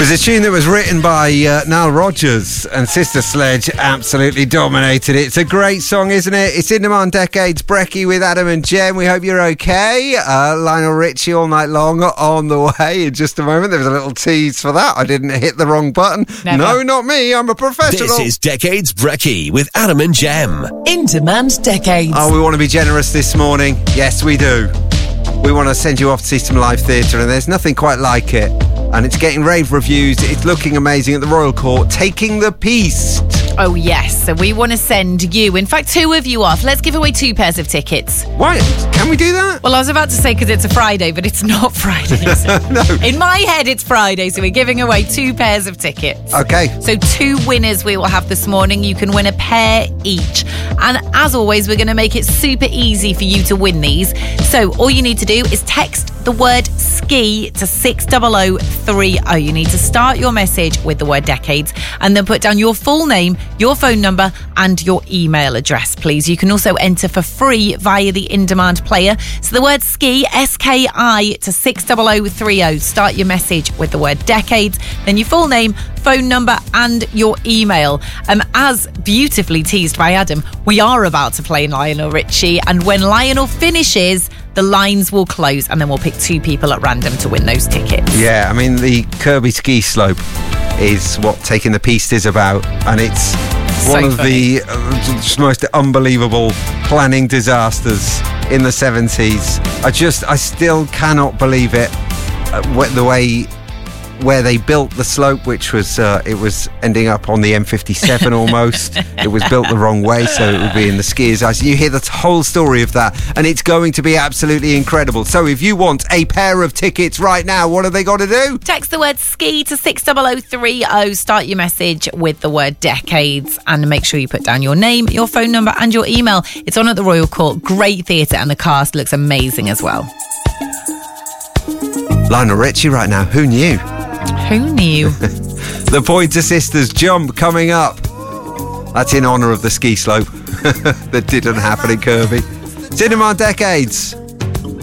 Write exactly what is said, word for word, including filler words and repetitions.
was a tune that was written by uh, Nile Rodgers, and Sister Sledge absolutely dominated it. It's a great song, isn't it? It's In Demand Decades, Brecky with Adam and Jem. We hope you're okay. Uh, Lionel Richie all night long on the way. In just a moment, there was a little tease for that. I didn't hit the wrong button. Never. No, not me. I'm a professional. This is Decades Brecky with Adam and Jem. In Demand Decades. Oh, we want to be generous this morning. Yes, we do. We want to send you off to see some live theatre, and there's nothing quite like it. And it's getting rave reviews. It's looking amazing at the Royal Court, Taking the Peast. Oh, yes. So we want to send you, in fact, two of you off. Let's give away two pairs of tickets. Why? Can we do that? Well, I was about to say because it's a Friday, but it's not Friday, is it? No. In my head, it's Friday, so we're giving away two pairs of tickets. Okay. So two winners we will have this morning. You can win a pair each. And as always, we're going to make it super easy for you to win these. So all you need to do is text the word ski to six double oh three oh. You need to start your message with the word decades and then put down your full name, your phone number and your email address, please. You can also enter for free via the in-demand player. So the word ski, S K I, to six double oh three oh. Start your message with the word decades, then your full name, phone number and your email. Um, as beautifully teased by Adam, we are about to play Lionel Richie, and when Lionel finishes, the lines will close and then we'll pick two people at random to win those tickets. Yeah, I mean, the Kirby ski slope is what Taking the Peast is about, and it's So one of funny. the uh, most unbelievable planning disasters in the seventies. I just, I still cannot believe it, uh, wh- the way where they built the slope, which was uh, it was ending up on the M fifty-seven almost. It was built the wrong way, so it would be in the skiers' eyes. You hear the whole story of that, and it's going to be absolutely incredible. So if you want a pair of tickets right now, what have they got to do? Text the word ski to six double oh three oh. Start your message with the word decades and make sure you put down your name, your phone number and your email. It's on at the Royal Court. Great theatre and the cast looks amazing as well. Lionel Richie right now, who knew? Who knew? The Pointer Sisters jump coming up. That's in honour of the ski slope that didn't happen in Kirby. Cinema Decades.